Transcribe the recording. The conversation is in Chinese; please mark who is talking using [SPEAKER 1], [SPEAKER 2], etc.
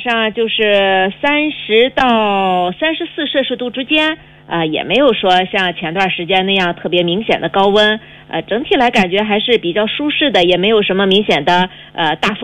[SPEAKER 1] 上就是30到34摄氏度之间，也没有说像前段时间那样特别明显的高温，整体来感觉还是比较舒适的，也没有什么明显的大风